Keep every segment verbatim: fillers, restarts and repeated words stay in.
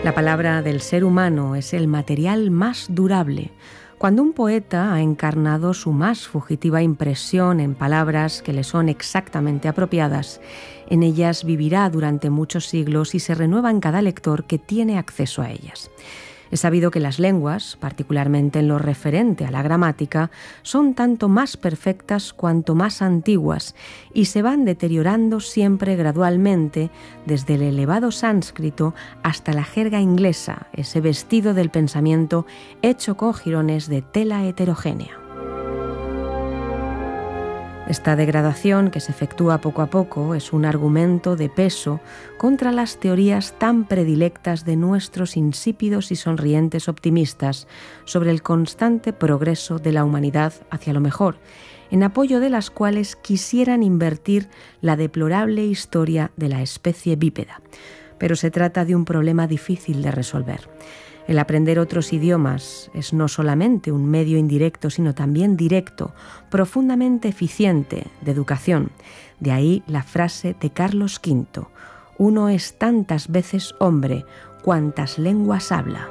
La palabra del ser humano es el material más durable. Cuando un poeta ha encarnado su más fugitiva impresión en palabras que le son exactamente apropiadas, en ellas vivirá durante muchos siglos y se renueva en cada lector que tiene acceso a ellas. Es sabido que las lenguas, particularmente en lo referente a la gramática, son tanto más perfectas cuanto más antiguas y se van deteriorando siempre gradualmente desde el elevado sánscrito hasta la jerga inglesa, ese vestido del pensamiento hecho con jirones de tela heterogénea. Esta degradación que se efectúa poco a poco es un argumento de peso contra las teorías tan predilectas de nuestros insípidos y sonrientes optimistas sobre el constante progreso de la humanidad hacia lo mejor, en apoyo de las cuales quisieran invertir la deplorable historia de la especie bípeda. Pero se trata de un problema difícil de resolver. El aprender otros idiomas es no solamente un medio indirecto, sino también directo, profundamente eficiente de educación. De ahí la frase de Carlos quinto: uno es tantas veces hombre cuantas lenguas habla.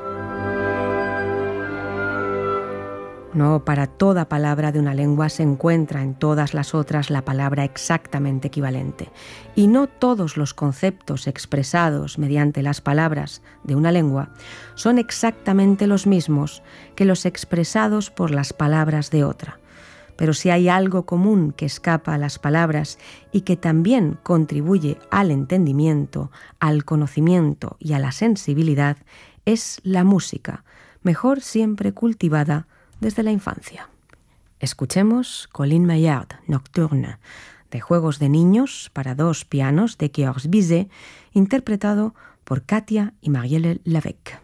No para toda palabra de una lengua se encuentra en todas las otras la palabra exactamente equivalente. Y no todos los conceptos expresados mediante las palabras de una lengua son exactamente los mismos que los expresados por las palabras de otra. Pero si hay algo común que escapa a las palabras y que también contribuye al entendimiento, al conocimiento y a la sensibilidad, es la música, mejor siempre cultivada desde la infancia. Escuchemos Colin Maillard, Nocturne, de Juegos de Niños para dos pianos de Georges Bizet, interpretado por Katia y Marielle Lavec.